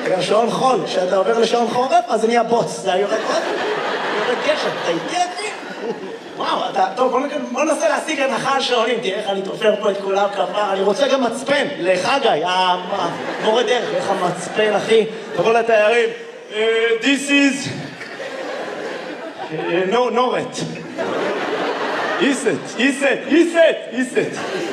שעון חול, כשאתה עובר לשעון חורף, אז זה נהיה בוץ, זה יורד גשם, אתה איתי אחי? וואו, טוב, בוא ננסה להשיג הנחה על שעונים, תראה איך אני תופר פה את כולם כפר, אני רוצה גם מצפן, לחגי, מורה דרך, איך המצפן, אחי, תבוא לתיירים, this is, no, Noret, Iset.